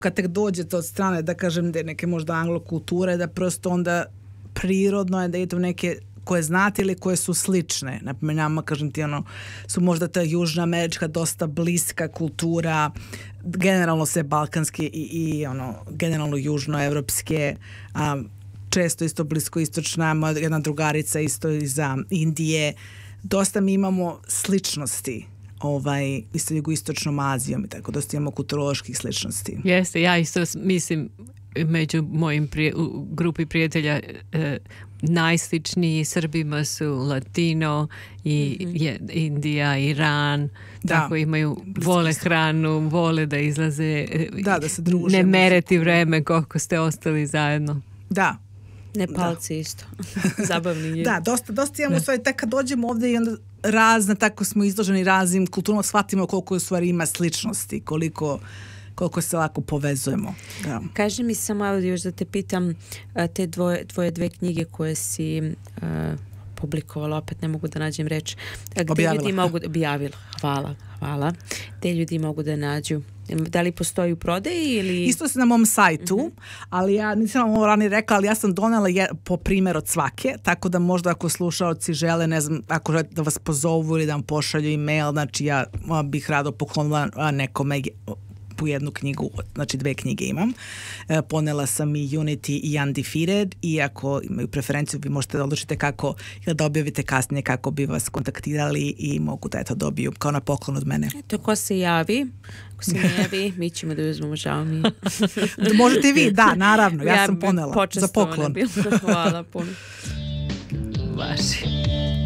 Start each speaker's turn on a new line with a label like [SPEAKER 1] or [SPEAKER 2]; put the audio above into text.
[SPEAKER 1] kad tek dođete od strane, da kažem, da neke možda anglokulture, da prosto onda prirodno je da idete u neke koje znate ili koje su slične. Naprimjer, nama, kažem ti, su možda ta južna američka dosta bliska kultura, generalno sve balkanske i generalno južnoevropske, često isto blisko istočna, moja jedna drugarica isto iza Indije. Dosta mi imamo sličnosti isto jugoistočnom Azijom i tako, dosta imamo kulturoloških sličnosti.
[SPEAKER 2] Jeste, ja isto mislim među mojim grupi prijatelja najsličniji Srbima su Latino i Indija, Iran, tako imaju, vole hranu, vole da izlaze,
[SPEAKER 1] da se druže.
[SPEAKER 2] Ne mereti vreme koliko ste ostali zajedno.
[SPEAKER 1] Da.
[SPEAKER 3] Nepalci isto. Zabavni ljudi.
[SPEAKER 1] Da, dosta imamo stvari, tako kad dođemo ovdje i onda razne, tako smo izloženi raznim kulturama, shvatimo koliko u stvari ima sličnosti, koliko se lako povezujemo. Da.
[SPEAKER 3] Kaži mi samo još da te pitam, te tvoje dve knjige koje si publikovala, opet ne mogu da nađem reč. Objavila. Hvala. Te ljudi mogu da nađu. Da li postoji u prodaji ili...
[SPEAKER 1] Isto se na mom sajtu, ali ja nisam vam ovo ranije rekla, ali ja sam donela po primjer od svake, tako da možda ako slušaoci žele, ne znam, ako žele da vas pozovu ili da vam pošalju e-mail, znači ja bih rado poklonila nekome po jednu knjigu, znači 2 knjige imam. Ponela sam i Unity i Undefeated i ako imaju preferenciju vi možete da odlučite kako ili da objavite kasnije kako bi vas kontaktirali i mogu da dobiju kao na poklon od mene.
[SPEAKER 3] Eto, ko se javi? Ako se ne javi, mi ćemo da uzmemo, žao mi.
[SPEAKER 1] Možete i vi, da, naravno, ja sam ponela za poklon.
[SPEAKER 3] Hvala puno.
[SPEAKER 2] Vaši.